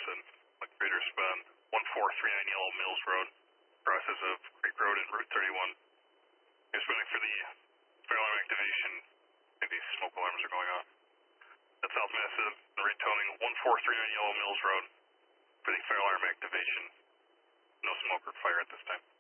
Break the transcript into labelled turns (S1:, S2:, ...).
S1: Madison, Creator Spun, 1439 Yellow Mills Road, process of Creek Road and Route 31. You're spinning for the fire alarm activation, and these smoke alarms are going off. At South Madison, retoning 1439 Yellow Mills Road for the fire alarm activation. No smoke or fire at this time.